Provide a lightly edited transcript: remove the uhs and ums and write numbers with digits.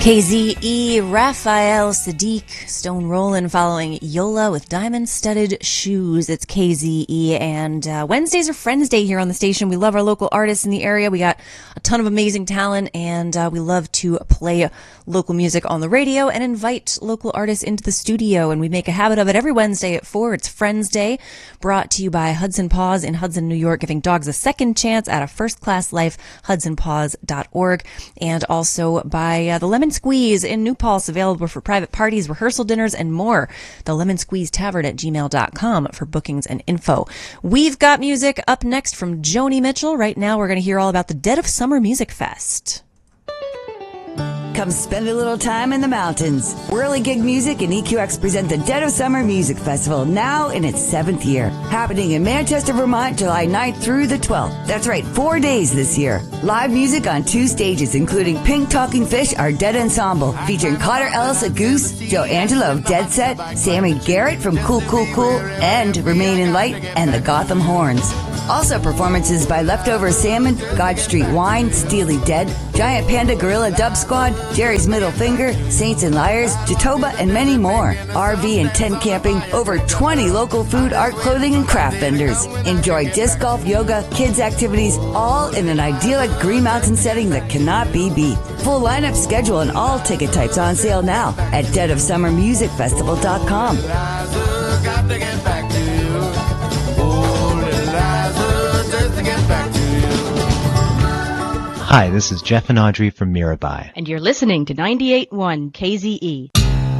KZE, Raphael Sadiq, Stone Rollin' following Yola with diamond-studded shoes. It's KZE, and Wednesdays are Friends Day here on the station. We love our local artists in the area. We got a ton of amazing talent, and we love to play local music on the radio and invite local artists into the studio, and we make a habit of it every Wednesday at 4. It's Friends Day, brought to you by Hudson Paws in Hudson, New York, giving dogs a second chance at a first-class life, hudsonpaws.org, and also by the Lemon Squeeze in New Paltz, available for private parties, rehearsal dinners, and more. The Lemon Squeeze Tavern at gmail.com for bookings and info. We've got music up next from Joni Mitchell. Right now, we're going to hear all about the Dead of Summer Music Fest. Come spend a little time in the mountains. Whirly Gig Music and EQX present the Dead of Summer Music Festival, now in its 7th year. Happening in Manchester, Vermont, July 9th through the 12th. That's right, 4 days this year. Live music on 2 stages, including Pink Talking Fish, our Dead Ensemble, featuring Cotter Ellis of Goose, Joe Angelo of Dead Set, Sammy Garrett from Cool Cool Cool, and Remain in Light, and the Gotham Horns. Also performances by Leftover Salmon, God Street Wine, Steely Dead, Giant Panda Gorilla Dub Squad, Jerry's Middle Finger, Saints and Liars, Jatoba, and many more. RV and tent camping, over 20 local food, art, clothing, and craft vendors. Enjoy disc golf, yoga, kids activities, all in an idyllic Green Mountain setting that cannot be beat. Full lineup schedule and all ticket types on sale now at deadoFsummermusicfestival.com. Hi, this is Jeff and Audrey from Mirabai. And you're listening to 98.1 KZE.